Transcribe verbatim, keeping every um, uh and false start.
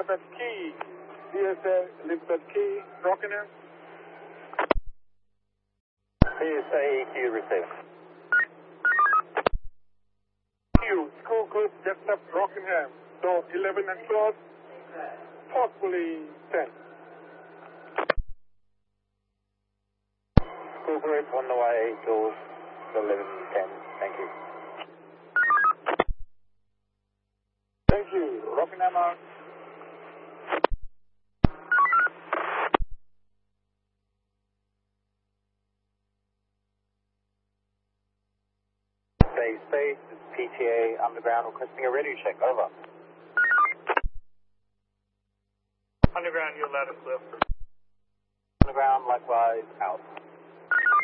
Elizabeth Key. D S A Elizabeth Key, Rockingham. D S A Q receive. Q, school group gets up Rockingham. So eleven and twelve, possibly ten. School group on the way, Jules, eleven ten. Thank you. Thank you. Rockingham out. Bay Space, P T A Underground requesting a radio check. Over. Underground, you're loud and clear. Underground, likewise, out.